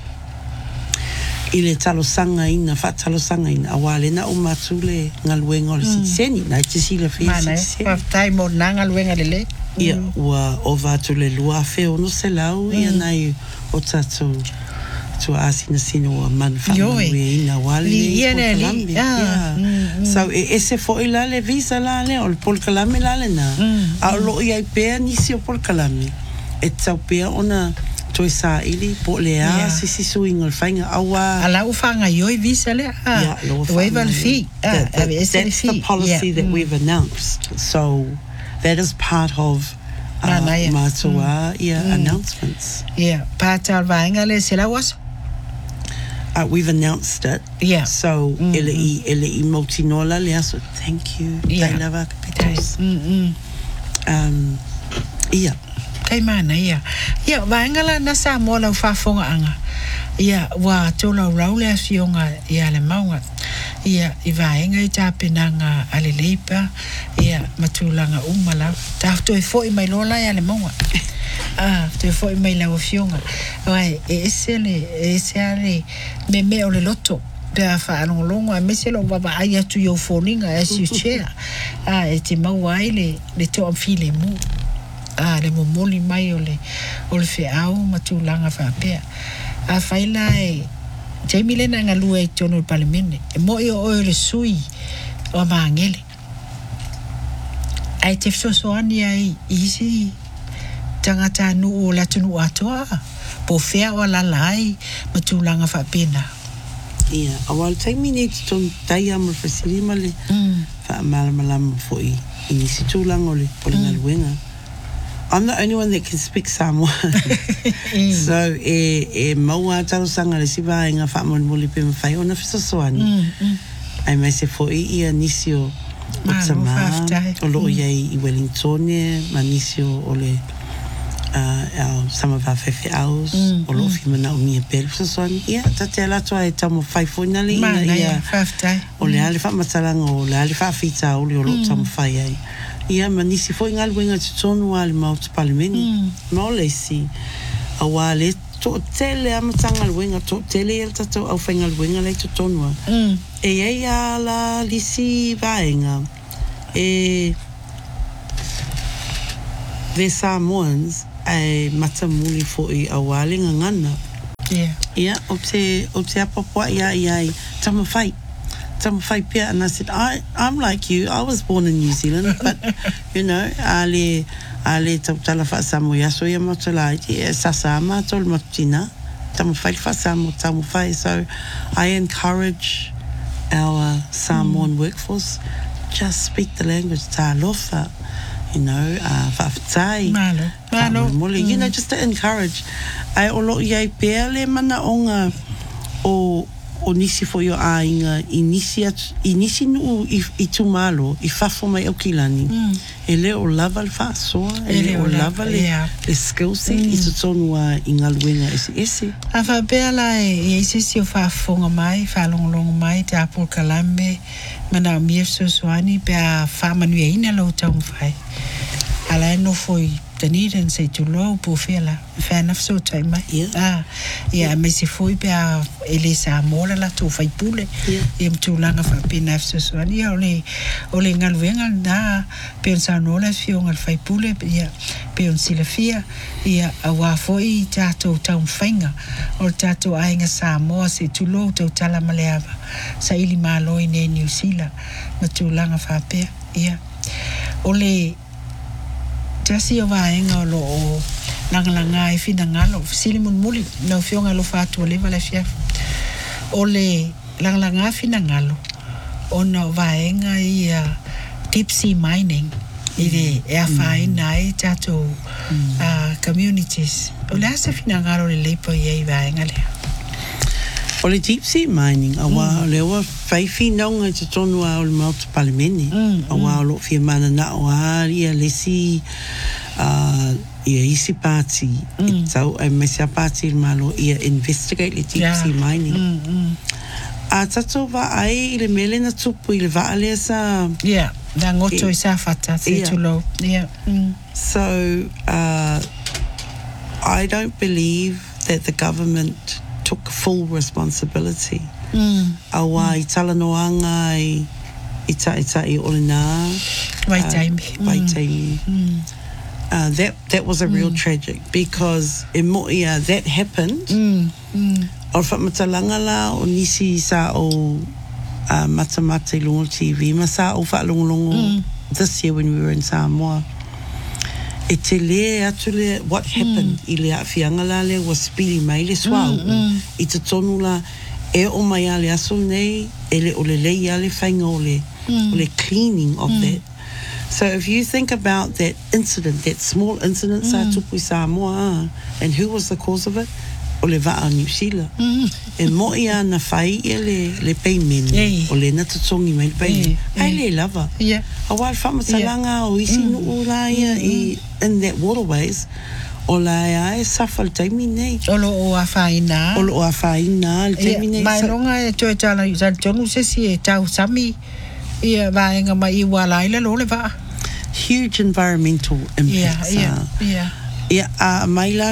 ile talo sanga ina awale na o matule ngaluenga o le seni na te sila fe mana tai mo na ngaluenga le ia wa o vatule lua fe o no se lau ia nai o tatu tu asina sino o man fa ina wale so ese fo ila le visa la le o pol kalame la le na a lo ia pe ni si o pol kalame e tau pe ona toi sa ili po lea si suinga fainga awa ala ufanga yoi visa le waiver fee that's the policy that we've announced so that is part of matua announcements part of vainga le sela was we've announced it so ele motinola le so thank you I love our capitals kai mana ia vaengala na sa mo la fafonga anga ia wa tola raule asionga ia le maunga ia I vaenga I tapinanga ale leipa ia matulanga umala ta to foi mai lola ia le maunga te foi mai la ofionga vai esele me o le loto pe fa longo a meselo baba ai tu yo foninga as you share e te mau ai le to file mu le momoli mai o le fe au matulanga fa pe a faila te milena ngalu e tono parliament e mo o le sui o mangele ai te so ani ai isi tangata nu o la tunu atoa po fea o la lai matulanga fa pena awal te minute ton taya mo fasili male fa malamalam foi inisi tulanga o le ngaluenga I'm the only one that can speak Samoan. So maua talo sanga le siva inga fa mo moli pe mfai ona fisosoani. Ai mai se foi ia nisio o tama o lo ia I Wellington manisio o le some of our fefe hours, o lo fi mana o mia pere so ia tate ala toa e tamo fai fonali ia faftai o le ale fa matalanga o le ale fa fita o le lo tamo fai ai ia manisi foi ngal wenga tonu al mau palimeni no le si awale to tele amatanga wenga to tele el tato au fenga wenga le to tonu e ia la lisi vaenga the Samoans ai matamuli foi awale ngana ia opse apapua ia tamo fai pia and I said I'm like you, I was born in New Zealand but you know ale tala fa samo ya so ya matala sasa ma tol matina tamo fai fa samo tamo fai. So I encourage our Samoan workforce just speak the language ta lofa, you know, faftai malo you know, just to encourage ai olo ia pele mana onga o nisi fo yo ainga inisi nu I tumalo I fafo mai o kilani ele o lava le fa so ele o lava le skills I tonu a ingalwenga ese afa bela e ese o fafo mai fa long mai ta por kalambe mana mi so swani pe fa manu ina lo tau fai ala no foi Dunedin say to low pofela fan of so time yeah me se foi pe Elisa mola la to fai pule em tu langa fa pena so ani ole ngal venga da pensa no la fio ngal fai pule ya pe on silafia ya awa foi tato tau fainga o tato ainga sa mo se tu low to tala maleava sa ili malo ne New Zealand na tu langa fa pe ya ole Tasi o vaenga o lo langa I fina ngalo sili mun muli no fionga lo fatu o leva la chef o le langa fina ngalo o no vaenga I deep sea mining I e faina I tato communities o le asa fina ngalo le lepo I vaenga le o le deep sea mining awa le wa fai fina nga te tonu a o le mauta palimene awa o lo fia mana na o aria le si ia isi pati tau ai mesia pati malo ia investigate le deep sea mining a tato va ai le mele na tupu I le va ale sa da ngoto I sa fata se tulo so I don't believe that the government took full responsibility. Awa I talanoanga I tai olina. Waitaimi. That was a real tragic because in Mo'ia that happened. O whamatalanga la o nisi sa o matamata longo TV masa o whaalongolongo this year when we were in Samoa. E te le atule what happened I le afianga la le was spili mai le swau I te tonu la e o mai ale aso nei ele o le lei ale whainga o le cleaning of that. So if you think about that incident, that small incident sa tupu Samoa and who was the cause of it? O le waa New Zealand. E mo ia na whai ia le peimeni o le na tatongi mai le peimeni. Ai le lava. Awal whamatalanga o isi nuu la ia in that waterways o la ia e safal taimi nei. Olo o a whaina. Olo o a whaina le taimi nei. Mai longa e toi tala i tonu sesi e tau sami ia vaenga mai I wala ila lo le waa. Huge environmental impacts. Mai la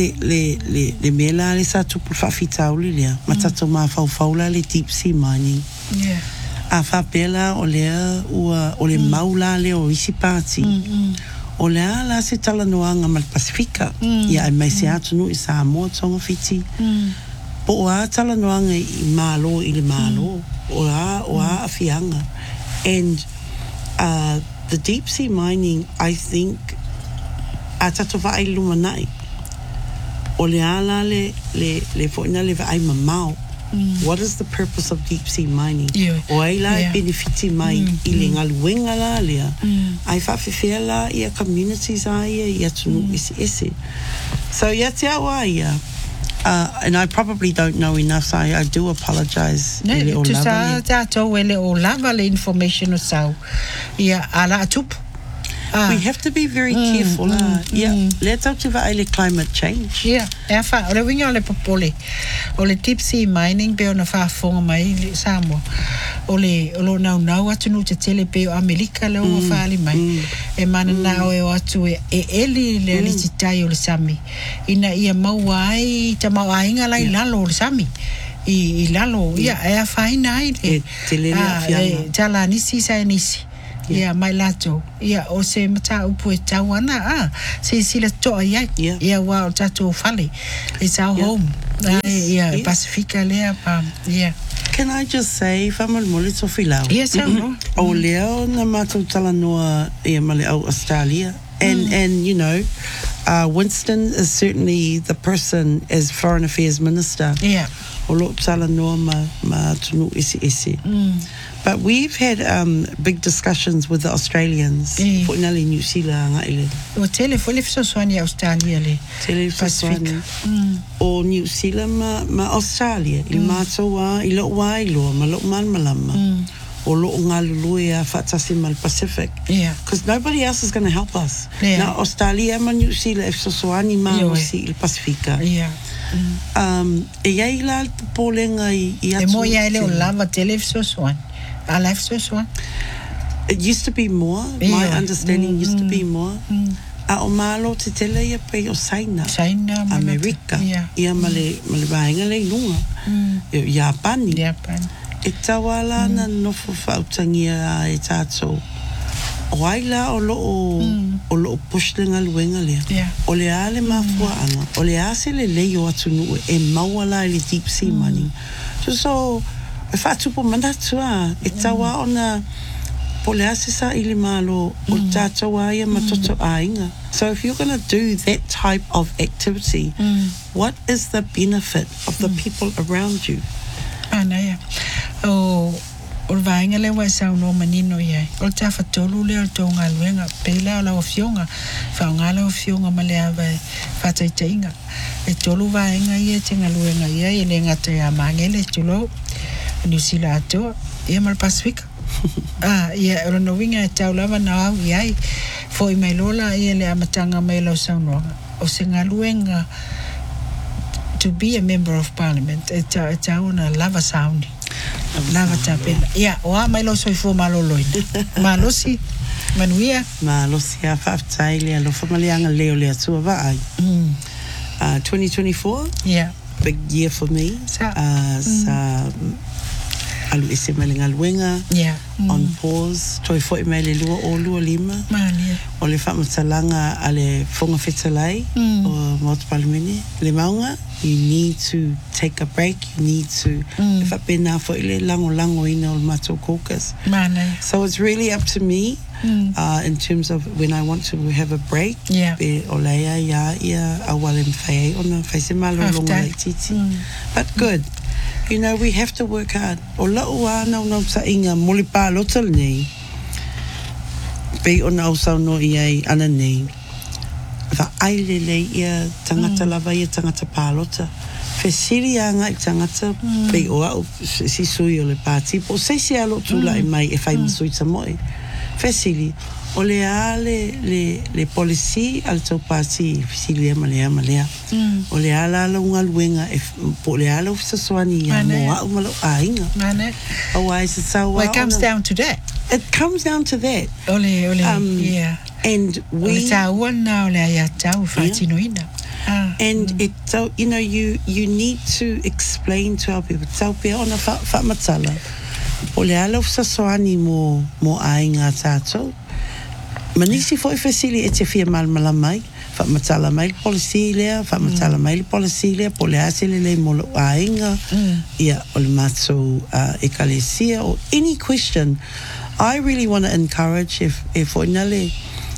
le mela le sa tupu whawhitau li lea. Matato ma whau la le deep sea mining. A whapela o lea o le maula le o isi pāti. O lea la se talanoanga mal Pasifika. Ia e mai se atunu I Samoa tonga whiti. Po o a talanoanga I malo I le malo. O a awhianga. And the deep sea mining, I think, a tato vai lumanai. O le ala le foina le vai mamau. What is the purpose of deep sea mining? O ai la benefiti mai I le ngaluenga la lea. Ai whawhiwhea la ia communities a ia tunu isi. So ia te awa ia. And I probably don't know enough, so I do apologize. Ne, tu sa tato ele o lava le information o sau. Ia ala atupu. We have to be very careful. Let's out to the climate change. Yeah, o le winga o le popole. O le tipsy mining pe ona whaafonga mai Samoa. O lo nau atu nu te tele pe o Amerika le o whaali mai. E mana na o e atu e eli le alititai o le Sami. Ina ia maua ai, ta mau ainga lai lalo o le Sami. I lalo, ia, e a whaina ai le. Te lele a whianga. Tala nisi sa nisi. Ia, mai lato. Ia, o se mata upu e tau ana. Se sila toa iai. Ia, wa o tato whale. It's our home. Ia, Pasifika lea pa. Ia. Can I just say, whamal mole tofi lau? Yes, I know. O leo na mātou tala noa ia male au Australia. And you know, Winston is certainly the person as Foreign Affairs Minister. Yeah. O lo tala noa ma tunu isi. But we've had big discussions with the Australians. Po inali New Zealand nga ile. O tele fole fisoswani Australia le. Tele fisoswani. O New Zealand ma Australia. I mātou wa, I lo wa I lo, ma lo man malama. O lo ngā lulue a whatasi mal Pacific. Yeah. Because nobody else is going to help us. Yeah. Now, Australia ma New Zealand e fisoswani ma o si il Pasifika. Yeah. E iai la pōlenga I atu. E mo iai le o lava tele fisoswani. A life fisoswani. It used to be more. My understanding used to be more. A o malo te tele ia pe o Saina. Saina. Amerika. Ia male vaenga le lunga. Japani. Japani. E tawala na nofo whautangia e tātou. O aila o lo pushlinga luenga lea. O le ale mafua anga. O le ase le leo atu nuu e mawala le deep sea mining. So e whatupo manatua e tawa ona po le ase sa ili malo o tātou aia matoto ainga. So if you're going to do that type of activity, what is the benefit of the people around you? Anaya. O vaenga le wa sa no manino ia. O ta fatolu le o tonga luenga pela la o fionga. Fa ngala o fionga male ava fataitainga. E tolu vaenga ia tinga luenga ia i le ngata ya mangele tulo. New Zealand ato ia mal Pacific. Ia o no winga tau lava na au ia. Foi mai lola ia le amatanga mai lo sa no. O singa luenga to be a member of parliament it's a lava sound lava tapela o mai lo soi fo maloloina malosi manuia malosi a faftaile lo famalianga leo le atua vai 2024 big year for me sa alu ese malinga luenga on pause toi foi mai le lua o lua lima o le famatalanga ale fonga fetalai o mot palmini le maunga you need to take a break you need to if I've been now for ile lango ina o mato caucus so it's really up to me in terms of when I want to have a break be olea ia awale mfai ona faise malo longa titi but good. You know, we have to work hard. O laua no sa inga molipa lotal nei. Pe ona o sa no ia ana nei. Va aile le ia tangata lava ia tangata palota. Fesiria nga tangata pe o au si sui o le party. Po se si alo tula e mai e fai masui tamoe. Fesili o le ale le policy al tau party fesilia malea. O le ala unga luenga e po le ala ufsaswani ya mo au malo ainga. Otherwise it's so well, it comes down to that. It comes down to that. Ole yeah. And we and it so you know you need to explain to our people tau pe ona fa matala. Po le ala ufsaswani mo ainga tato. Manisi foi fesili e te fia malmala mai. Fa matala mai policy lea, fa matala mai policy lea, po le asile le molo ainga, ia o le matso ekalesia or any question. I really want to encourage if oinale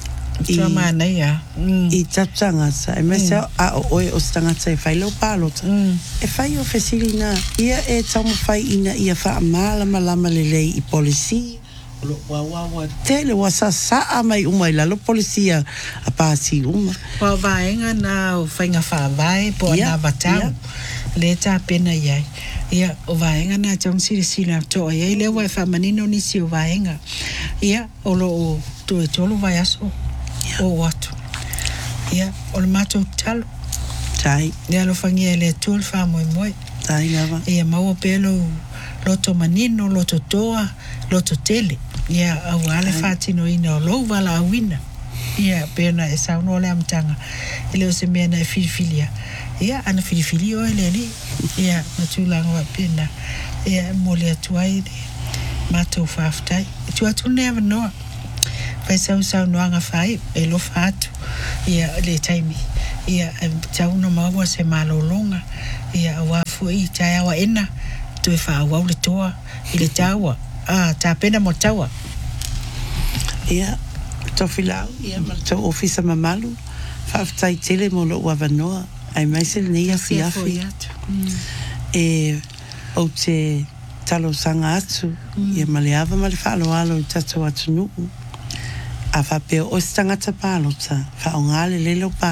I tatanga sa e mesa a oe o stangata e fai lo palota e fai o fesilina ia e tamu fai ina ia fa malama lelei I policy wa tele wasa sa mai umai la lo policia a pasi uma wa vaenga na o fainga fa vai po na batau le ta pena ia o vaenga na tong sila to ia le wa fa manino ni si o vaenga ia o lo to vai aso o atu. Ia, o le mātou talo. Tai. Ia lo fangia le tūl wha moi. Tai lava. Ia maua pelo loto manino, loto toa, loto tele. Ia au ale whātino ina o lou wala awina. Ia pena e sauno le amtanga. Ele o se mea na e whiriwhiria. Ia ana whiriwhiri o ele li. Ia matulanga wa pena. Ia mole atuai le mātou whaftai. Tu atu never know. Pai sau noanga whai e lo whātu. Ia le taimi. Ia tau no maua se malolonga. Ia awafu i tai awa ena. Tu e whaawau le toa. I le taua. Tā pena mo taua. Ia, tofi lau. Ia, tau ofisa mamalu. Whaftai tele mo lo wavanoa. Ai mai se nei afi. E o te talo sanga atu. Ia maleava male whaaloalo i tato atu nuu. A whapeo o se tangata pālota. Whaongale lelo pālota.